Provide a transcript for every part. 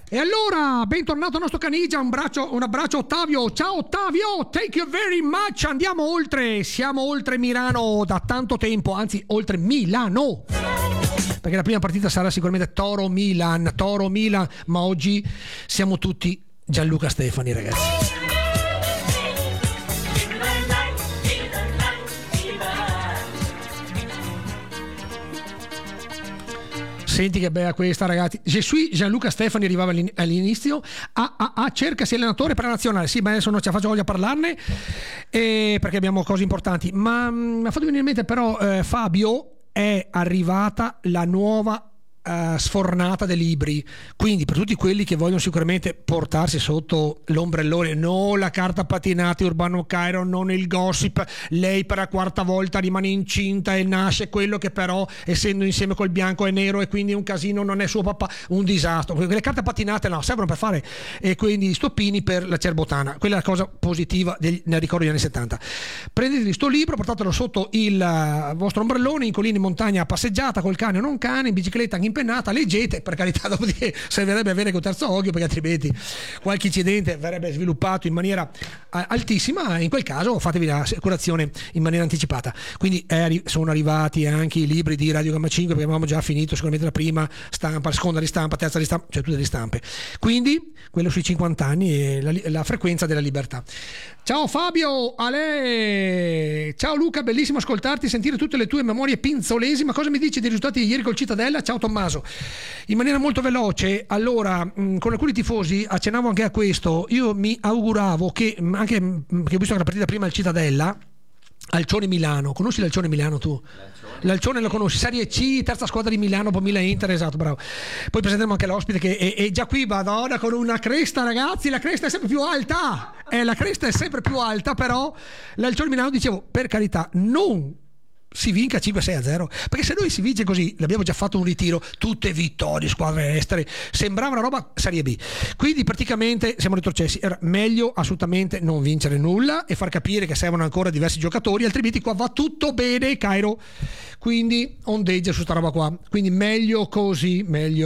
E allora, bentornato al nostro Canigia, un abbraccio Ottavio. Ciao Ottavio, thank you very much. Andiamo oltre, siamo oltre Milano da tanto tempo, anzi oltre Milano. Perché la prima partita sarà sicuramente Toro-Milan, ma oggi siamo tutti Gianluca Stefani, ragazzi. Senti che bella questa, ragazzi. Je suis Gianluca Stefani, arrivava all'inizio. Cercasi allenatore per la nazionale. Sì, ma adesso non ci faccio voglia parlarne perché abbiamo cose importanti. Ma mi ha fatto venire in mente però, Fabio, è arrivata la nuova sfornata dei libri, quindi per tutti quelli che vogliono sicuramente portarsi sotto l'ombrellone, non la carta patinata Urbano Cairo, non il gossip, lei per la quarta volta rimane incinta e nasce quello che però essendo insieme col bianco è nero e quindi un casino, non è suo papà, un disastro. Le carte patinate no, servono per fare quindi stoppini per la cerbotana, quella è la cosa positiva nel ricordo degli anni 70. Prendetevi sto libro, portatelo sotto il vostro ombrellone, in collina, in montagna, passeggiata col cane o non cane, in bicicletta anche impennata, leggete, per carità, dopodiché servirebbe avere con terzo occhio, perché altrimenti qualche incidente verrebbe sviluppato in maniera altissima. In quel caso fatevi l'assicurazione in maniera anticipata. Quindi sono arrivati anche i libri di Radio Gamma 5, perché avevamo già finito sicuramente la prima stampa, la seconda ristampa, terza ristampa, cioè tutte le ristampe. Quindi quello sui 50 anni e la frequenza della libertà. Ciao Fabio, Ale, ciao Luca, bellissimo ascoltarti, sentire tutte le tue memorie pinzolesi. Ma cosa mi dici dei risultati di ieri col Cittadella? Ciao Tommaso. In maniera molto veloce, allora, con alcuni tifosi accennavo anche a questo. Io mi auguravo che, anche che ho visto che la partita prima al Cittadella, Alcione Milano, conosci l'Alcione Milano tu? L'Alcione lo conosci, Serie C, terza squadra di Milano, poi Milan Inter, esatto, bravo. Poi presenteremo anche l'ospite che è già qui, Madonna, con una cresta, ragazzi, la cresta è sempre più alta, la cresta è sempre più alta, però l'Alcione Milano, dicevo, per carità, non si vinca 5-6-0, perché se noi si vince così, l'abbiamo già fatto un ritiro, tutte vittorie, squadre estere, sembrava una roba Serie B, quindi praticamente siamo retrocessi. Era meglio assolutamente non vincere nulla e far capire che servono ancora diversi giocatori, altrimenti qua va tutto bene, Cairo, quindi ondeggia su sta roba qua, quindi meglio così.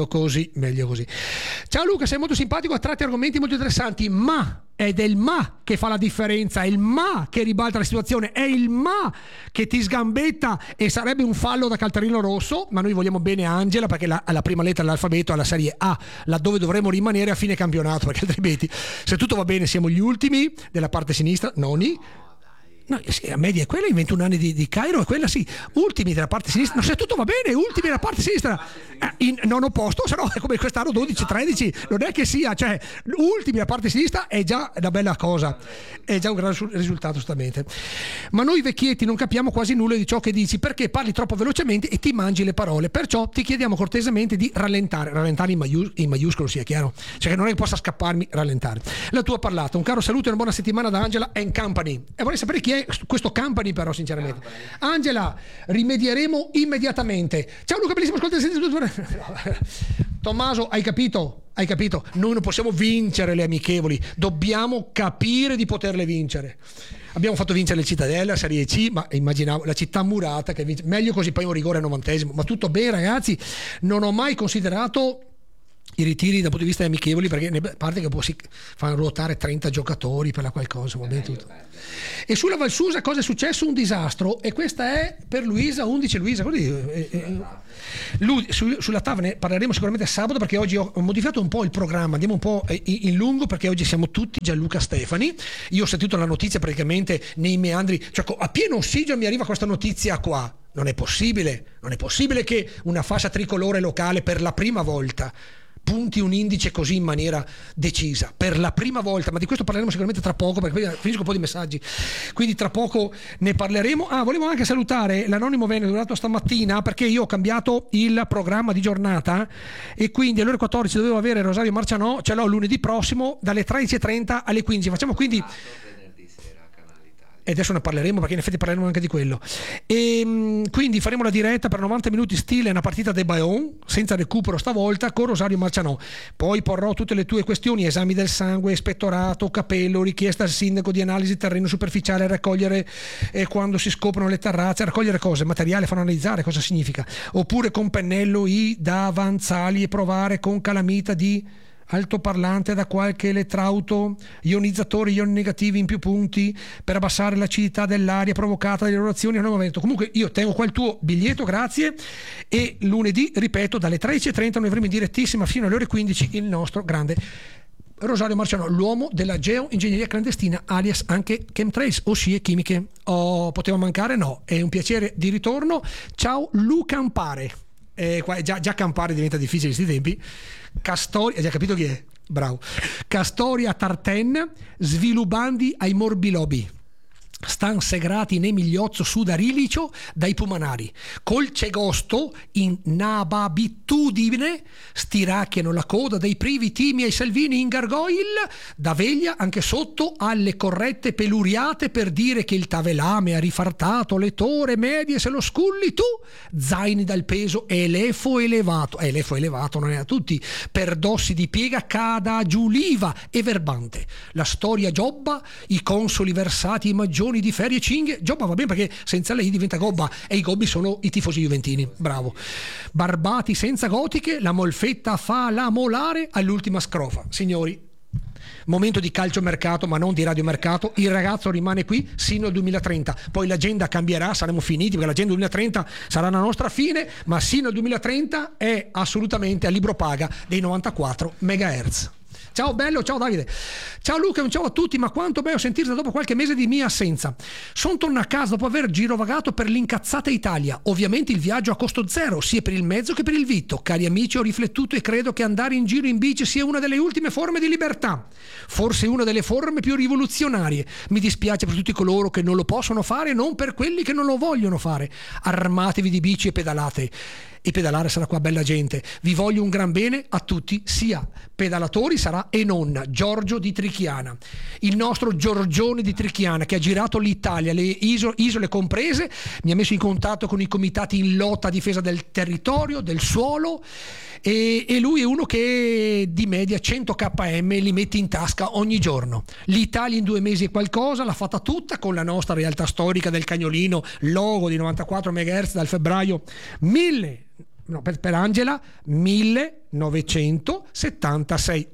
Ciao Luca, sei molto simpatico, a tratti argomenti molto interessanti, ma ed è il ma che fa la differenza, è il ma che ribalta la situazione, è il ma che ti sgambetta e sarebbe un fallo da cartellino rosso. Ma noi vogliamo bene a Angela, perché la prima lettera dell'alfabeto è la serie A, laddove dovremo rimanere a fine campionato, perché altrimenti se tutto va bene siamo gli ultimi della parte sinistra, noni. No, la media è quella, in 21 anni di Cairo è quella, sì, ultimi della parte sinistra, no, se tutto va bene, ultimi della parte sinistra, in nono posto, se no è come quest'anno 12-13, non è che sia, cioè ultimi della parte sinistra è già una bella cosa, è già un gran risultato giustamente. Ma noi vecchietti non capiamo quasi nulla di ciò che dici, perché parli troppo velocemente e ti mangi le parole, perciò ti chiediamo cortesemente di rallentare in maiuscolo, sia chiaro, cioè che non è che possa scapparmi, rallentare. La tua parlata, un caro saluto e una buona settimana da Angela and Company. E vorrei sapere chi è questo Company, però, sinceramente. Angela, rimedieremo immediatamente. Ciao Luca, bellissimo ascoltatore. Tommaso, hai capito? Noi non possiamo vincere le amichevoli, dobbiamo capire di poterle vincere. Abbiamo fatto vincere il Cittadella, Serie C, ma immaginavo la città murata che vince. Meglio così, poi un rigore al 90esimo, ma tutto bene, ragazzi. Non ho mai considerato i ritiri dal punto di vista amichevoli, perché a parte che si fanno ruotare 30 giocatori per la qualcosa, va bene tutto. E sulla Valsusa cosa è successo? Un disastro, e questa è per Luisa 11. Luisa, sulla TAV ne parleremo sicuramente sabato, perché oggi ho modificato un po' il programma, andiamo un po' in lungo, perché oggi siamo tutti Gianluca Stefani. Io ho sentito la notizia praticamente nei meandri, cioè a pieno ossigeno mi arriva questa notizia qua. Non è possibile che una fascia tricolore locale per la prima volta punti un indice così in maniera decisa, per la prima volta, ma di questo parleremo sicuramente tra poco, perché poi finisco un po' di messaggi, quindi tra poco ne parleremo. Volevo anche salutare l'anonimo veneto durato stamattina, perché io ho cambiato il programma di giornata e quindi alle ore 14 dovevo avere Rosario Marcianò, ce l'ho lunedì prossimo dalle 13:30 alle 15, facciamo quindi e adesso ne parleremo, perché in effetti parleremo anche di quello, e quindi faremo la diretta per 90 minuti stile una partita de Bayonne, senza recupero stavolta, con Rosario Marcianò. Poi porrò tutte le tue questioni, esami del sangue, ispettorato, capello, richiesta al sindaco di analisi terreno superficiale, raccogliere quando si scoprono le terrazze, raccogliere cose, materiale, fanno analizzare cosa significa, oppure con pennello i davanzali e provare con calamita di altoparlante da qualche elettrauto, ionizzatori, ioni negativi in più punti per abbassare l'acidità dell'aria provocata dalle lavorazioni al nuovo vento. Comunque io tengo qua il tuo biglietto, grazie, e lunedì, ripeto, dalle 13:30 noi avremo in direttissima fino alle ore 15 il nostro grande Rosario Marciano, l'uomo della geoingegneria clandestina, alias anche chemtrails o scie chimiche. Poteva mancare? No, è un piacere di ritorno. Ciao Luca Ampare. Qua già Campare diventa difficile in questi tempi. Castoria, hai già capito chi è? Bravo. Castoria Tarten, svilubandi ai morbilobi. Stan segrati ne migliozzo sudarilicio dai pumanari. Col cegosto in nababitudine stiracchiano la coda dei privi timi ai salvini in gargoyle da veglia anche sotto alle corrette peluriate per dire che il tavelame ha rifartato le tore medie se lo sculli tu. Zaini dal peso elefo elevato non è a tutti, per dossi di piega cada giù l'IVA e verbante. La storia giobba, i consoli versati i maggiori di ferie cinghie. Giobba va bene perché senza lei diventa gobba e i gobbi sono i tifosi juventini. Bravo. Barbati senza gotiche, la molfetta fa la molare all'ultima scrofa. Signori, momento di calciomercato ma non di radiomercato, il ragazzo rimane qui sino al 2030, poi l'agenda cambierà, saremo finiti perché l'agenda 2030 sarà la nostra fine, ma sino al 2030 è assolutamente a libro paga dei 94 MHz. Ciao bello, ciao Davide, ciao Luca, un ciao a tutti, ma quanto bello sentirti dopo qualche mese di mia assenza. Sono tornato a casa dopo aver girovagato per l'incazzata Italia, ovviamente il viaggio a costo zero, sia per il mezzo che per il vitto. Cari amici, ho riflettuto e credo che andare in giro in bici sia una delle ultime forme di libertà, forse una delle forme più rivoluzionarie. Mi dispiace per tutti coloro che non lo possono fare e non per quelli che non lo vogliono fare. Armatevi di bici e pedalate. E pedalare sarà qua bella gente. Vi voglio un gran bene a tutti, sia pedalatori sarà e non. Giorgio di Trichiana, il nostro Giorgione di Trichiana che ha girato l'Italia, le isole comprese, mi ha messo in contatto con i comitati in lotta a difesa del territorio, del suolo, e lui è uno che di media 100 km li mette in tasca ogni giorno. L'Italia in 2 mesi e qualcosa l'ha fatta tutta con la nostra realtà storica del Cagnolino, logo di 94 MHz dal febbraio per Angela 1976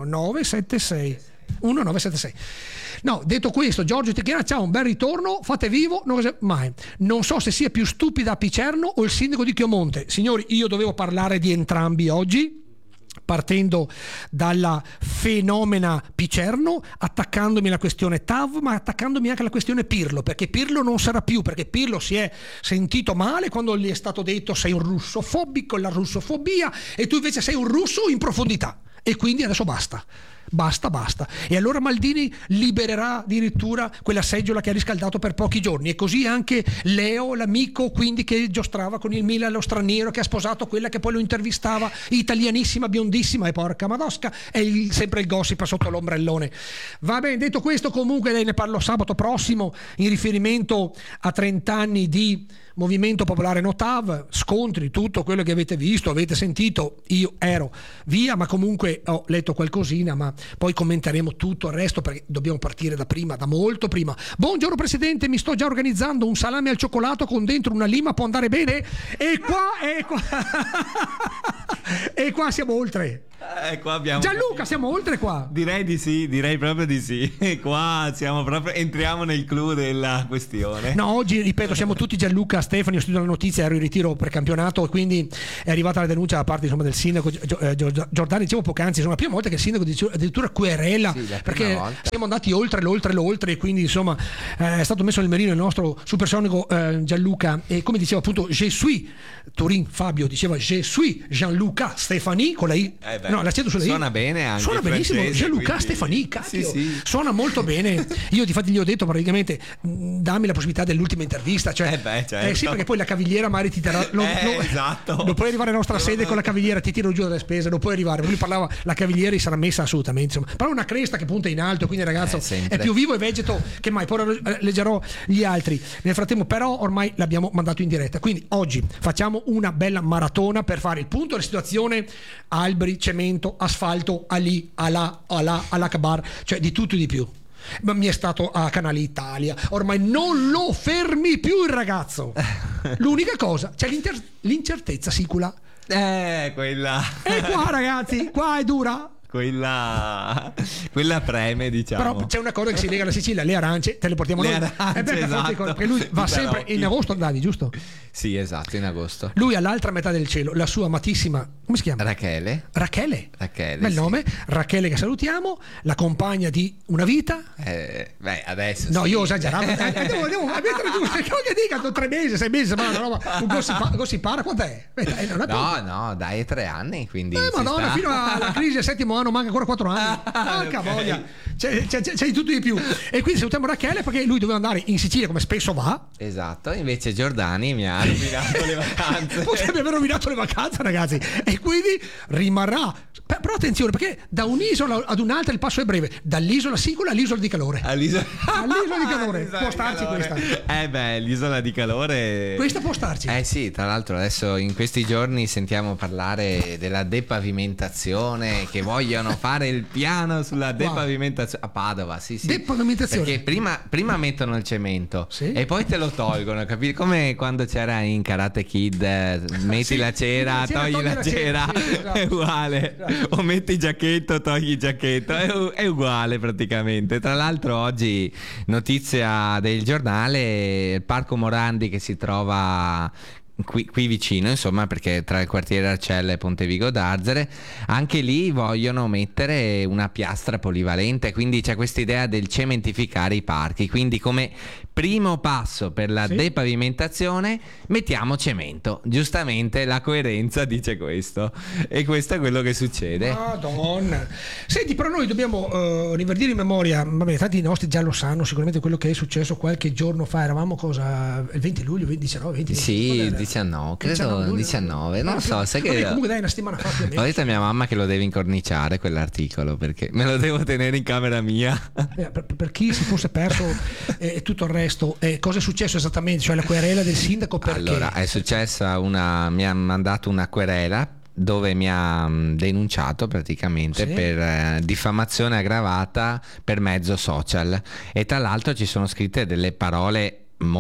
1976. No, detto questo, Giorgio Tecchiana, ciao, un bel ritorno, fate vivo, non so se sia più stupida a Picerno o il sindaco di Chiomonte. Signori, io dovevo parlare di entrambi oggi, partendo dalla fenomena Picerno, attaccandomi alla questione TAV, ma attaccandomi anche alla questione Pirlo, perché Pirlo non sarà più, perché Pirlo si è sentito male quando gli è stato detto sei un russofobico, la russofobia, e tu invece sei un russo in profondità, e quindi adesso basta. E allora Maldini libererà addirittura quella seggiola che ha riscaldato per pochi giorni, e così anche Leo, l'amico quindi che giostrava con il Milan, lo straniero che ha sposato quella che poi lo intervistava, italianissima, biondissima, e porca madosca, è sempre il gossip sotto l'ombrellone. Va bene, detto questo, comunque ne parlo sabato prossimo in riferimento a 30 anni di Movimento Popolare Notav, scontri, tutto quello che avete visto, avete sentito. Io ero via, ma comunque ho letto qualcosina, ma poi commenteremo tutto il resto perché dobbiamo partire da prima, da molto prima. Buongiorno Presidente, mi sto già organizzando un salame al cioccolato con dentro una lima, può andare bene? E qua siamo oltre. Qua abbiamo Gianluca, capito. siamo oltre qua. Direi di sì, direi proprio di sì. Qua siamo proprio, entriamo nel clou della questione. No, oggi ripeto, siamo tutti Gianluca, Stefani, ho studiato la notizia, ero in ritiro per campionato e quindi è arrivata la denuncia da parte del sindaco Giordani, dicevo poc'anzi, insomma, la prima volta che il sindaco addirittura querela, perché siamo andati oltre e quindi insomma è stato messo nel mirino il nostro supersonico Gianluca, e come diceva appunto Je suis Turin, Fabio diceva Je suis Gianluca Stefani con la I. No, l'accento sulla I. Suona bene anche. Suona benissimo, Gianluca quindi... Stefani, cacchio. Sì. Suona molto bene. Io difatti gli ho detto praticamente dammi la possibilità dell'ultima intervista, cioè certo. Sì, perché poi la Cavigliera magari ti terrà esatto. Non puoi arrivare alla nostra sede con la Cavigliera, ti tiro giù dalle spese, non puoi arrivare. Lui parlava, la Cavigliera sarà messa assolutamente, insomma. Però una cresta che punta in alto, quindi ragazzo è più vivo e vegeto che mai. Poi leggerò gli altri nel frattempo, però ormai l'abbiamo mandato in diretta, quindi oggi facciamo una bella maratona per fare il punto della situazione: alberi, cemento, asfalto, alla Kabar, cioè di tutto e di più. Ma mi è stato a Canale Italia, ormai non lo fermi più il ragazzo. L'unica cosa, c'è l'incertezza sicula. Quella. E qua ragazzi, qua è dura. quella preme, diciamo. Però c'è una cosa che si lega alla Sicilia, le arance te le portiamo le noi. arance, esatto. Perché lui va sempre in agosto, andavi, giusto? Sì, esatto, in agosto. Lui all'altra metà del cielo, la sua amatissima, come si chiama? Rachele, bel sì. nome. Rachele, che salutiamo, la compagna di una vita. Adesso no, sì. io ho esagerato. Devo mettere giù, che dica, 3 mesi, 6 mesi, ma una roba, un gossipara, quant'è? No, dai, è 3 anni, quindi Madonna, fino alla crisi del 7° anno manca ancora 4 anni. Porca voglia, c'è di tutto di più. E quindi salutiamo Rachele, perché lui doveva andare in Sicilia, come spesso va. Esatto, invece Giordani mi ha rovinato le vacanze. Potrebbe aver rovinato le vacanze, ragazzi, e quindi rimarrà. Però attenzione, perché da un'isola ad un'altra il passo è breve, dall'isola singola all'isola di calore. All'isola di calore può starci questa. L'isola di calore, questa può starci. Sì, tra l'altro adesso in questi giorni sentiamo parlare della depavimentazione, che vogliono fare il piano sulla depavimentazione a Padova. Sì. Depavimentazione, perché prima mettono il cemento, sì, e poi te lo tolgono, capire? Come quando c'era in Karate Kid, metti la cera, togli la cera, sì, esatto. È uguale, esatto. O metti giacchetto, togli il giacchetto, è uguale praticamente. Tra l'altro oggi notizia del giornale, il Parco Morandi che si trova qui vicino, insomma, perché tra il quartiere Arcella e Pontevico d'Arzere, anche lì vogliono mettere una piastra polivalente, quindi c'è questa idea del cementificare i parchi, quindi come primo passo per la depavimentazione mettiamo cemento. Giustamente la coerenza dice questo, e questo è quello che succede. Madonna. Senti, però noi dobbiamo riverdire in memoria, vabbè, tanti nostri già lo sanno sicuramente, quello che è successo qualche giorno fa. Eravamo il 20 luglio, 19, 20? Sì, 19, credo 19, non so, sai che comunque dai, una settimana fa più o meno. Ho detto a mia mamma che lo deve incorniciare quell'articolo, perché me lo devo tenere in camera mia. Per chi si fosse perso tutto il resto, cosa è successo esattamente? Cioè la querela del sindaco, perché? Allora, è successa mi ha mandato una querela dove mi ha denunciato praticamente per diffamazione aggravata per mezzo social, e tra l'altro ci sono scritte delle parole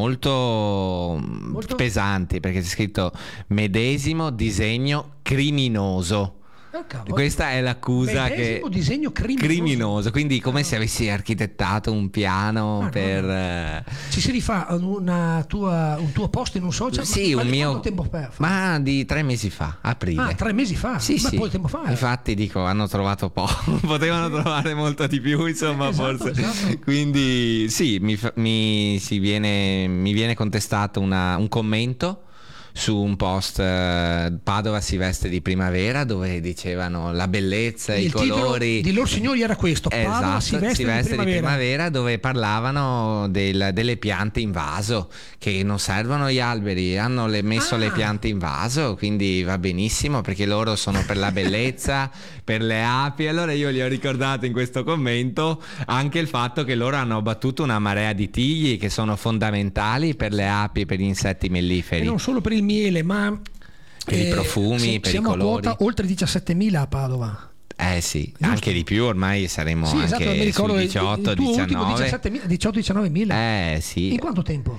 molto pesanti, perché c'è scritto medesimo disegno criminoso. Questa è l'accusa, medesimo disegno criminoso, quindi come se avessi architettato un piano per ci si rifà un tuo post in un social? Sì, ma quanto tempo fa? Ma di 3 mesi fa, aprile. 3 mesi fa? Sì. Poi tempo fa. Infatti dico, hanno trovato poco, potevano trovare molto di più, insomma, esatto, forse. Esatto. Quindi sì, mi viene contestato un commento su un post, Padova si veste di primavera, dove dicevano la bellezza, i colori di loro signori era questo, Padova esatto, si veste di primavera, dove parlavano delle piante in vaso, che non servono gli alberi, hanno messo le piante in vaso, quindi va benissimo, perché loro sono per la bellezza, per le api. Allora io gli ho ricordato in questo commento anche il fatto che loro hanno abbattuto una marea di tigli che sono fondamentali per le api e per gli insetti melliferi, e non solo per il miele, ma per i profumi, per i colori. Siamo a quota oltre 17.000 a Padova. Sì, giusto? Anche di più, ormai saremo esatto, anche mi ricordo sui 18, 19. 18-19.000. Sì. In quanto tempo?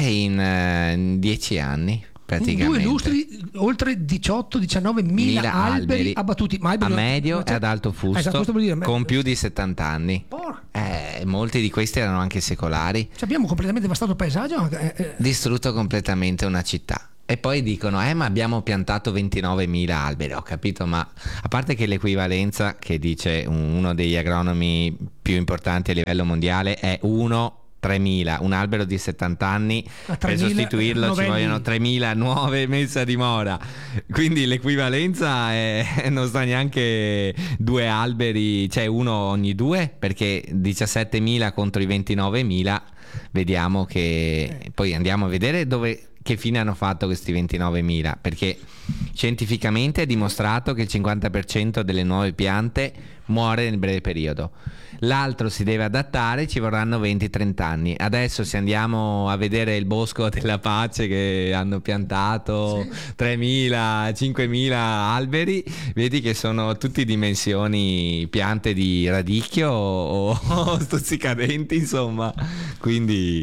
In 10 anni. Praticamente. 2 illustri, oltre 18-19.000 alberi abbattuti, ma a medio e ad alto fusto, esatto, vuol dire, con più di 70 anni. Molti di questi erano anche secolari. Abbiamo completamente devastato il paesaggio, distrutto completamente una città. E poi dicono, ma abbiamo piantato 29.000 alberi. Ho capito, ma a parte che l'equivalenza, che dice uno degli agronomi più importanti a livello mondiale, è 3.000, un albero di 70 anni, per sostituirlo ci vogliono 3.000 nuove messe a dimora, quindi l'equivalenza non sta neanche 2 alberi, cioè uno ogni 2, perché 17.000 contro i 29.000, vediamo che poi andiamo a vedere che fine hanno fatto questi 29.000, perché scientificamente è dimostrato che il 50% delle nuove piante muore nel breve periodo. L'altro si deve adattare, ci vorranno 20-30 anni. Adesso se andiamo a vedere il Bosco della Pace, che hanno piantato 3.000, 5.000 alberi, vedi che sono tutti dimensioni piante di radicchio o stuzzicadenti, insomma. Quindi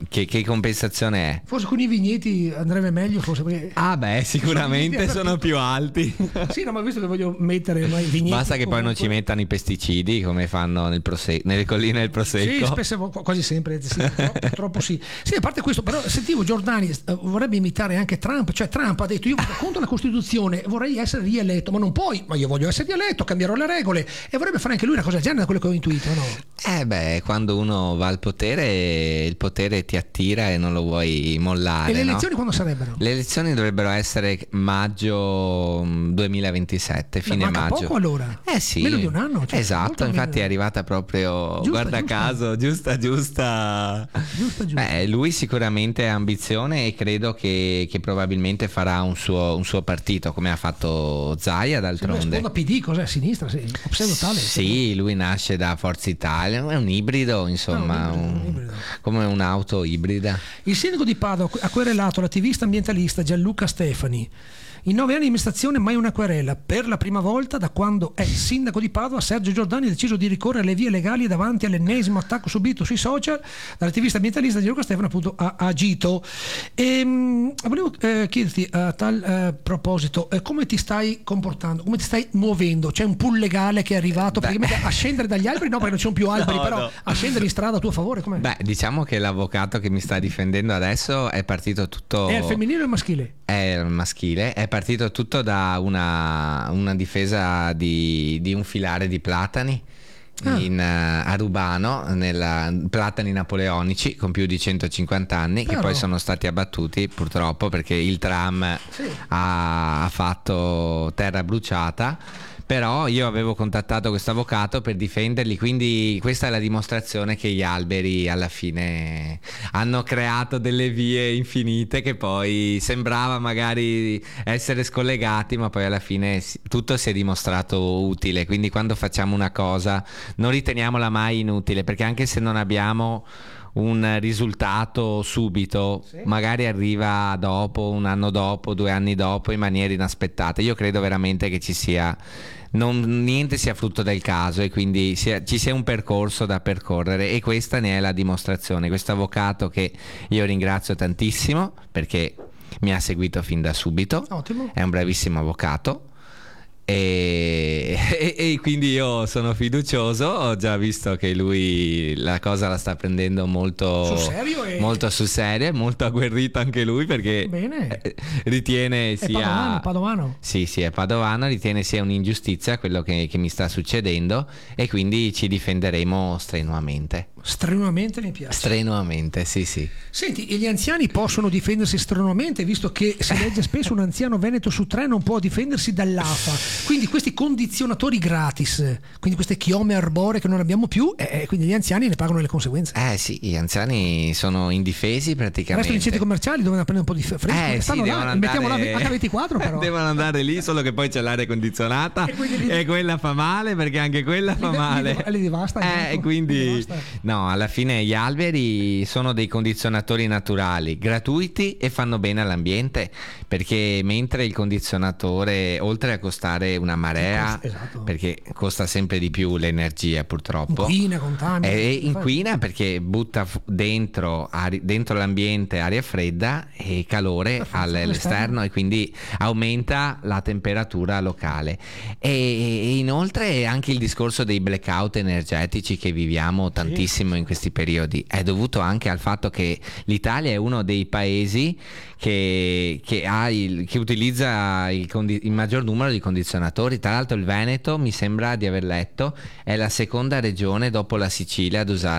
che compensazione è? Forse con i vigneti andrebbe meglio, forse perché... Ah beh, sicuramente sono più alti. Sì, no, ma visto che voglio mettere i vigneti... Basta che poi non ci mettano i pesticidi come fanno nelle colline del Prosecco. Sì, spesso, quasi sempre, sì, purtroppo sì. Sì, a parte questo, però sentivo Giordani vorrebbe imitare anche Trump, cioè Trump ha detto io voto contro la Costituzione, vorrei essere rieletto, ma non puoi, ma io voglio essere rieletto, cambierò le regole, e vorrebbe fare anche lui una cosa del genere, da quello che ho intuito, no? Beh, quando uno va al potere, il potere ti attira e non lo vuoi mollare. E le elezioni quando sarebbero? Le elezioni dovrebbero essere maggio 2027, fine maggio. Poco allora? Sì. Meno di un anno. Cioè, esatto, infatti è arrivata proprio, guarda caso, giusta. Beh, lui sicuramente ha ambizione e credo che probabilmente farà un suo partito, come ha fatto Zaia d'altronde. Sì, PD, cos'è? A sinistra? Sì, tale. Sì, lui nasce da Forza Italia, è un ibrido, insomma, un ibrido. Come un'auto ibrida. Il sindaco di Padova ha querelato l'attivista ambientalista Gianluca Stefani. In 9 anni di amministrazione mai una querela. Per la prima volta da quando è sindaco di Padova, Sergio Giordani ha deciso di ricorrere alle vie legali davanti all'ennesimo attacco subito sui social dall'attivista ambientalista Gianluca Stefani, appunto, ha agito. Volevo chiederti a tal proposito, come ti stai comportando, come ti stai muovendo? C'è un pool legale che è arrivato a scendere dagli alberi? No, perché non ci sono più alberi, però a scendere in strada a tuo favore? Com'è? Beh, diciamo che l'avvocato che mi sta difendendo adesso è partito tutto... È il femminile o il maschile? È il maschile, è partito tutto da una difesa di un filare di platani a Rubano, platani napoleonici con più di 150 anni, che poi sono stati abbattuti purtroppo perché il tram ha fatto terra bruciata. Però io avevo contattato questo avvocato per difenderli, quindi questa è la dimostrazione che gli alberi alla fine hanno creato delle vie infinite che poi sembrava magari essere scollegati, ma poi alla fine tutto si è dimostrato utile. Quindi quando facciamo una cosa non riteniamola mai inutile, perché anche se non abbiamo un risultato subito, magari arriva dopo, un anno dopo, 2 anni dopo, in maniera inaspettata. Io credo veramente che ci sia niente sia frutto del caso e quindi ci sia un percorso da percorrere, e questa ne è la dimostrazione. Questo avvocato, che io ringrazio tantissimo perché mi ha seguito fin da subito, ottimo. È un bravissimo avvocato. E quindi io sono fiducioso, ho già visto che lui la cosa la sta prendendo molto sul serio, è molto agguerrito anche lui, perché ritiene sia padovano. Sì, è padovano, ritiene sia un'ingiustizia quello che mi sta succedendo, e quindi ci difenderemo strenuamente. Strenuamente mi piace. Strenuamente, sì. Senti, e gli anziani possono difendersi strenuamente, visto che si legge spesso un anziano veneto su 3 non può difendersi dall'AFA. Quindi questi condizionatori gratis, quindi queste chiome arboree che non abbiamo più, quindi gli anziani ne pagano le conseguenze. Sì, gli anziani sono indifesi praticamente. Restano in centri commerciali dove prendere un po' di fresco. Mettiamo la H24 però. Devono andare lì, solo che poi c'è l'aria condizionata e quella fa male, perché anche quella fa male. Li devasta. Quindi no, alla fine gli alberi sono dei condizionatori naturali, gratuiti, e fanno bene all'ambiente, perché mentre il condizionatore, oltre a costare una marea, perché costa sempre di più l'energia purtroppo, inquina, contamina, inquina perché butta dentro l'ambiente aria fredda e calore all'esterno, e quindi aumenta la temperatura locale. E inoltre anche il discorso dei blackout energetici che viviamo tantissimo in questi periodi è dovuto anche al fatto che l'Italia è uno dei paesi che utilizza il maggior numero di condizionatori. Tra l'altro il Veneto, mi sembra di aver letto, è la seconda regione dopo la Sicilia ad